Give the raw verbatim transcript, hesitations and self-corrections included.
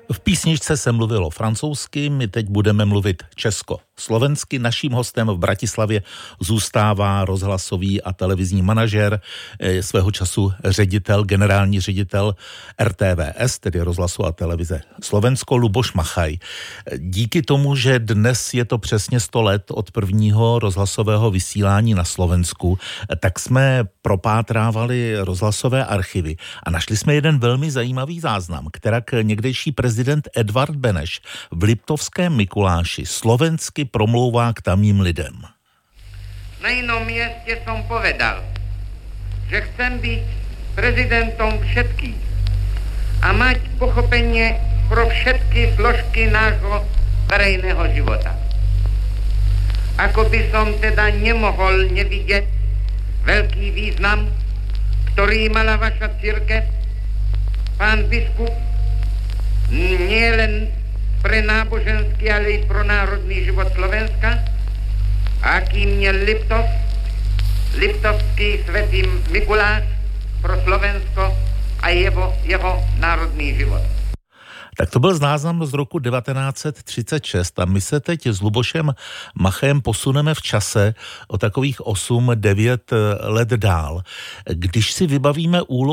V písničce se mluvilo francouzsky, my teď budeme mluvit česko-slovensky. Naším hostem v Bratislavě zůstává rozhlasový a televizní manažer, svého času ředitel, generální ředitel R T V S, tedy rozhlasu a televize Slovensko, Luboš Machaj. Díky tomu, že dnes je to přesně sto let od prvního rozhlasového vysílání na Slovensku, tak jsme propátrávali rozhlasové archivy a našli jsme jeden velmi zajímavý záznam, kterak někdejší prezident Edvard Beneš v Liptovském Mikuláši slovensky promlouvá k tamním lidem. Na inom mieste som povedal, že chcem byť prezidentom všetkých a mať pochopenie pro všetky složky nášho verejného života. Ako by som teda nemohol nevidieť veľký význam, ktorý mala vaša cirkev, pán biskup, nie len pre náboženský, ale i pro národný život Slovenska, akým je Liptov, Liptovský svätý Mikuláš pro Slovensko a jeho, jeho národný život. Tak to byl záznam z roku devatenáct set třicet šest a my se teď s Lubošem Machem posuneme v čase o takových osm devět let dál. Když si vybavíme úlohu